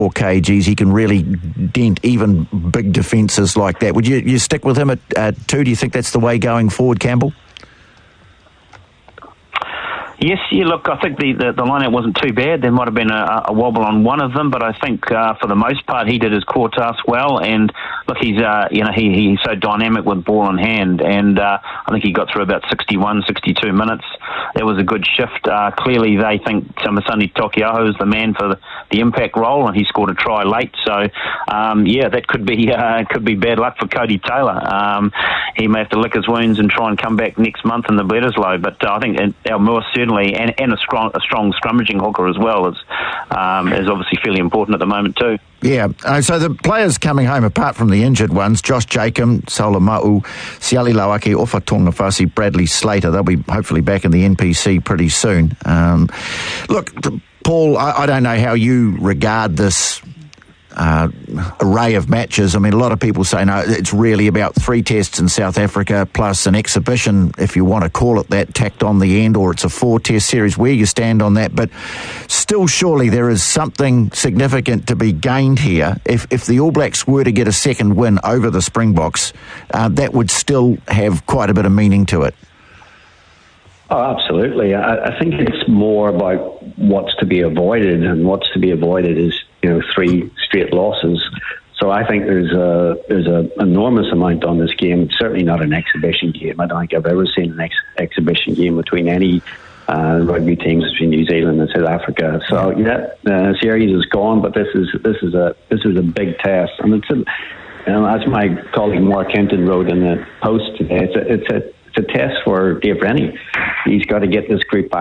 kgs, he can really dent even big defences like that. Would you stick with him at 2? Do you think that's the way going forward, Campbell? Yes, look, I think the lineup wasn't too bad. There might have been a wobble on one of them, but I think for the most part he did his core task well. And look, he's he's so dynamic with ball in hand, and I think he got through about 61, 62 minutes. That was a good shift. Clearly, they think Samisoni Taukei'aho is the man for the impact role, and he scored a try late. So, that could be bad luck for Cody Taylor. He may have to lick his wounds and try and come back next month in the Bledisloe. But I think more certainly, and a strong scrummaging hooker as well is obviously fairly important at the moment too. Yeah, so the players coming home, apart from the injured ones, Josh Jacob, Saula Ma'u, Siali Lauaki, Ofa Tongafasi, Bradley Slater, they'll be hopefully back in the NPC pretty soon. Look, Paul, I don't know how you regard this array of matches. I mean, a lot of people say, no, it's really about 3 tests in South Africa plus an exhibition, if you want to call it that, tacked on the end, or it's a 4-test series. Where you stand on that? But still, surely there is something significant to be gained here. If the All Blacks were to get a second win over the Springboks, that would still have quite a bit of meaning to it. Oh, absolutely. I think it's more about what's to be avoided, and what's to be avoided is 3 straight losses. So I think there's an enormous amount on this game. It's certainly not an exhibition game. I don't think I've ever seen an exhibition game between any rugby teams between New Zealand and South Africa. So the series is gone, but this is a big test, and it's as my colleague Mark Hinton wrote in the Post today, it's a test for Dave Rennie. He's got to get this group back